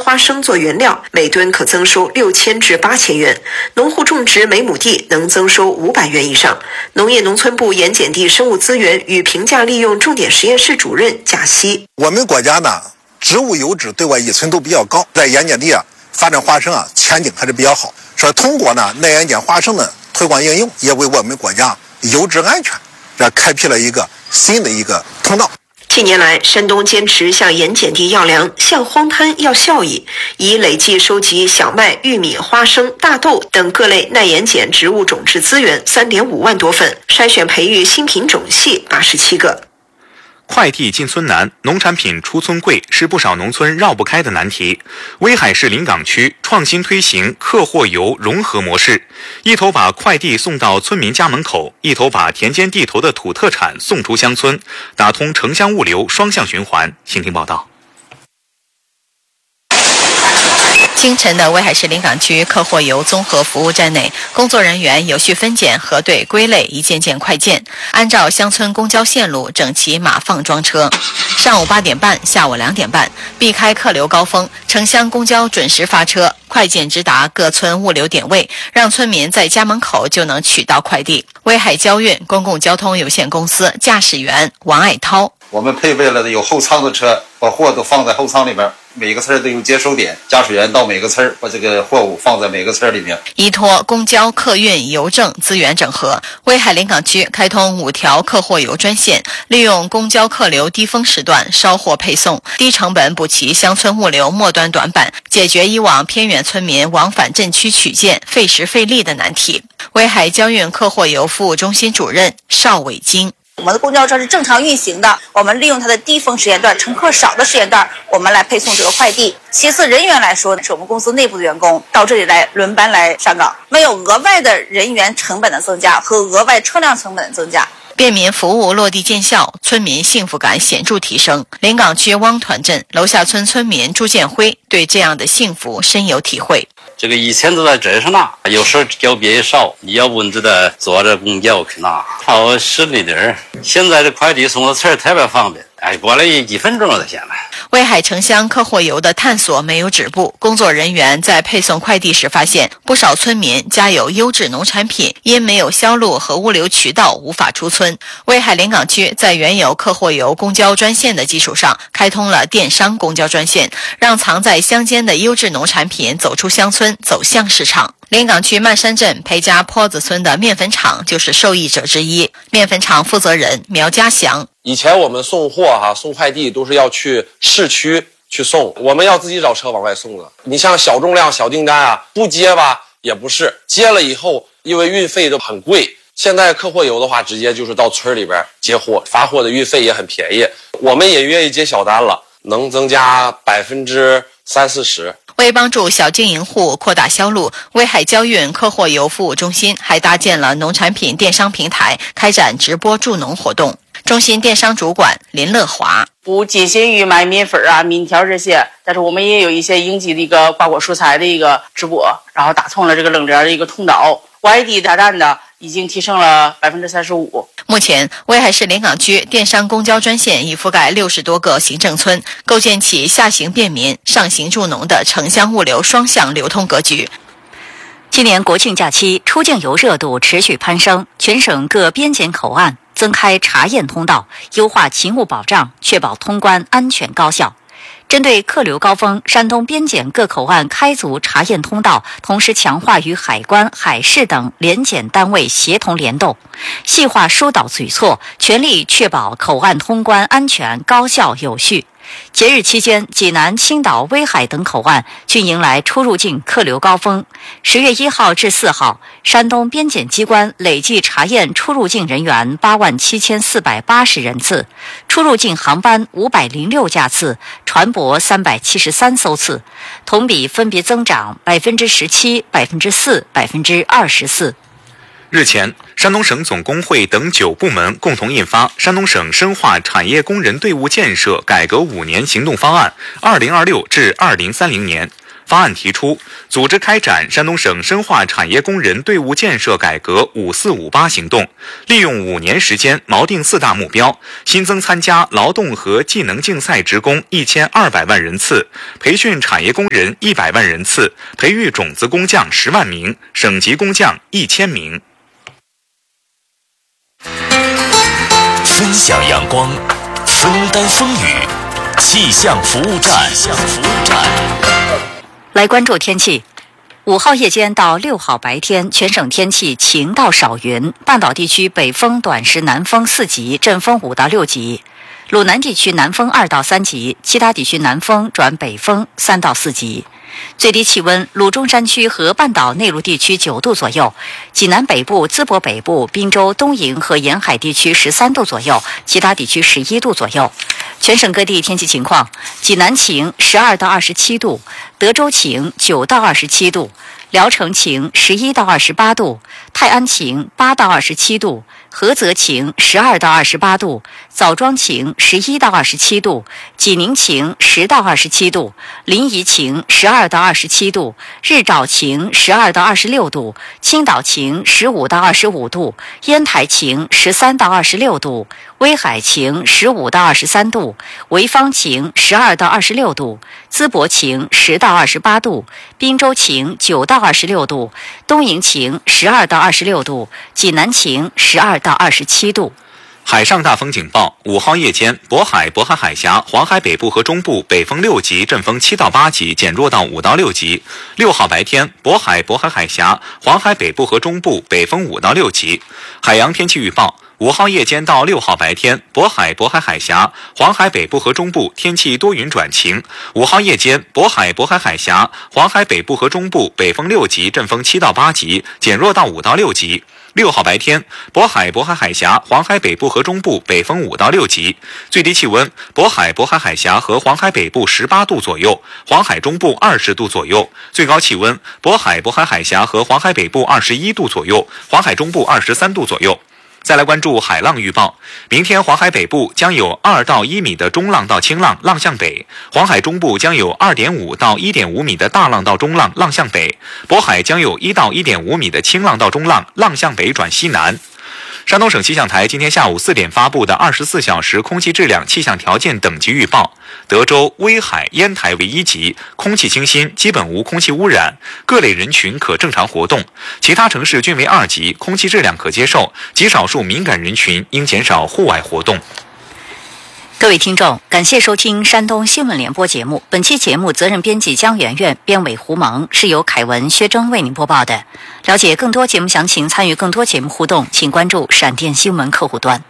花生做原料，每吨可增收6000至8000元，农户种植每亩地能增收500元以上。农业农村部盐碱地生物资源与评价利用重点实验室主任贾希： 我们国家呢，植物油脂对外依存度比较高，在盐碱地发展花生前景还是比较好。说通过耐盐碱花生的推广应用，也为我们国家油脂安全开辟了一个新的一个通道。 近年来，山东坚持向盐碱地要粮，向荒滩要效益，已累计收集小麦、玉米、花生、大豆等各类耐盐碱植物种质资源3.5万多份，筛选培育新品种系87个。 快递进村难，农产品出村贵是不少农村绕不开的难题。威海市临港区创新推行客货邮融合模式，一头把快递送到村民家门口，一头把田间地头的土特产送出乡村，打通城乡物流双向循环。请听报道。 清晨的威海市临港区客货邮综合服务站内，工作人员有序分拣、核对、归类一件件快件，按照乡村公交线路整齐码放装车。上午8点半、下午2点半，避开客流高峰，城乡公交准时发车，快件直达各村物流点位，让村民在家门口就能取到快递。威海交运公共交通有限公司驾驶员王爱涛： 我们配备了有后舱的车，把货都放在后舱里边，每个村都有接收点，驾驶员到每个村把这个货物放在每个村里面。 依托公交、客运、邮政资源整合，威海临港区开通5条客货邮专线，利用公交客流低峰时段捎货配送，低成本补齐乡村物流末端短板，解决以往偏远村民往返镇区取件费时费力的难题。威海交运客货邮服务中心主任邵伟金： 我们的公交车是正常运行的，我们利用它的低峰时间段、乘客少的时间段，我们来配送这个快递。其次，人员来说，是我们公司内部的员工到这里来轮班来上岗，没有额外的人员成本的增加和额外车辆成本的增加。 便民服务落地见效，村民幸福感显著提升。临港区汪团镇楼下村村民朱建辉对这样的幸福深有体会。 这个以前都在镇上拿，有时候交别也少，你要不你就得坐着公交去拿，跑10里地儿。现在这快递送到村特别方便，过来几分钟就行了。 威海城乡客货邮的探索没有止步，工作人员在配送快递时发现，不少村民家有优质农产品，因没有销路和物流渠道无法出村。威海临港区在原有客货邮公交专线的基础上，开通了电商公交专线，让藏在乡间的优质农产品走出乡村，走向市场。临港区漫山镇裴家坡子村的面粉厂就是受益者之一。面粉厂负责人苗家祥： 以前我们送货送快递都是要去市区去送，我们要自己找车往外送的。你像小重量小订单不接吧也不是，接了以后因为运费都很贵。现在客货邮的话，直接就是到村里边接货，发货的运费也很便宜，我们也愿意接小单了，能增加30-40%。 为帮助小经营户扩大销路，威海交运客货邮服务中心还搭建了农产品电商平台，开展直播助农活动。中心电商主管林乐华： 不仅限于卖面粉面条这些，但是我们也有一些应急的一个瓜果蔬菜的一个直播，然后打通了这个冷链的一个通道，外地下单的已经提升了35%。 目前，威海市临港区电商公交专线已覆盖60多个行政村，构建起下行便民、上行助农的城乡物流双向流通格局。 今年国庆假期，出境游热度持续攀升，全省各边检口岸增开查验通道，优化勤务保障，确保通关安全高效。针对客流高峰，山东边检各口岸开足查验通道，同时强化与海关、海事等联检单位协同联动，细化疏导举措，全力确保口岸通关安全、高效、有序。节日期间，济南、青岛、威海等口岸均迎来出入境客流高峰。10月1号至4号，山东边检机关累计查验出入境人员87480人次，出入境航班506架次，船舶373艘次，同比分别增长17%、4%、24%。 日前，山东省总工会等9部门共同印发《山东省深化产业工人队伍建设改革5年行动方案（2026至2030年）》。 方案提出，组织开展山东省深化产业工人队伍建设改革5458行动，利用5年时间锚定4大目标，新增参加劳动和技能竞赛职工1200万人次，培训产业工人100万人次，培育种子工匠10万名，省级工匠1000名。 分享阳光，分担风雨，气象服务站。 来关注天气。5号夜间到6号白天，全省天气晴到少云，半岛地区北风短时南风4级，阵风5到6级；鲁南地区南风2到3级，其他地区南风转北风3到4级。最低气温，鲁中山区和半岛内陆地区9度左右，济南北部、淄博北部、滨州、东营和沿海地区13度左右，其他地区11度左右。全省各地天气情况：济南晴12到27度，德州晴9到27度，聊城晴11到28度，泰安晴8到27度，菏泽晴12到28度，枣庄晴11到27度，济宁晴10到27度，临沂晴12到27度，日照晴12到26度，青岛晴15到25度，烟台晴13到26度，威海晴15到23度，潍坊晴12到26度，淄博晴10到28度，滨州晴9到26度，东营晴12到26度，济南晴12到27度。 海上大风警报：5号夜间，渤海、渤海海峡、黄海北部和中部北风6级，阵风7到8级，减弱到5到6级。6号白天，渤海、渤海海峡、黄海北部和中部北风5到6级。海洋天气预报：5号夜间到6号白天，渤海、渤海海峡、黄海北部和中部天气多云转晴。5号夜间，渤海、渤海海峡、黄海北部和中部北风6级，阵风7到8级，减弱到5到6级。6号白天，渤海、渤海海峡、黄海北部和中部北风5到6级，最低气温，渤海、渤海海峡和黄海北部18度左右，黄海中部20度左右；最高气温，渤海、渤海海峡和黄海北部21度左右，黄海中部23度左右。再来关注海浪预报，明天黄海北部将有2到1米的中浪到轻浪，浪向北；黄海中部将有2.5到1.5米的大浪到中浪，浪向北；渤海将有1到1.5米的轻浪到中浪，浪向北转西南。山东省气象台今天下午4点发布的24小时空气质量气象条件等级预报：德州、威海、烟台为1级，空气清新，基本无空气污染，各类人群可正常活动；其他城市均为2级，空气质量可接受，极少数敏感人群应减少户外活动。 各位听众，感谢收听山东新闻联播节目。本期节目责任编辑江媛媛，编委胡蒙，是由凯文、薛征为您播报的。了解更多节目详情，参与更多节目互动，请关注闪电新闻客户端。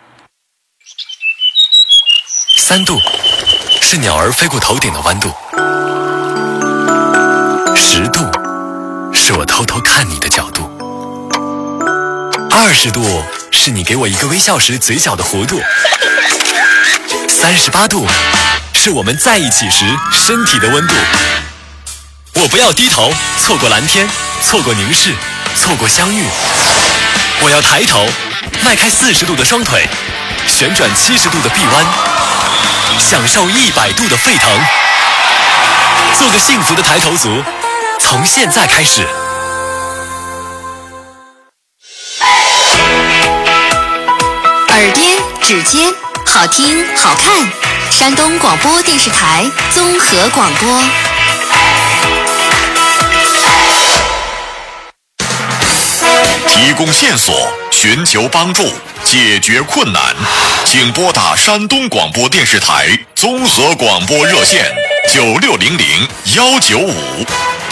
3度是鸟儿飞过头顶的弯度，10度是我偷偷看你的角度，20度是你给我一个微笑时嘴角的弧度，38度是我们在一起时身体的温度。我不要低头，错过蓝天，错过凝视，错过相遇。我要抬头，迈开40度的双腿，旋转70度的臂弯，享受100度的沸腾。做个幸福的抬头族，从现在开始。 耳边指尖，好听好看，山东广播电视台综合广播。 提供线索，寻求帮助，解决困难，请拨打山东广播电视台综合广播热线9600 195。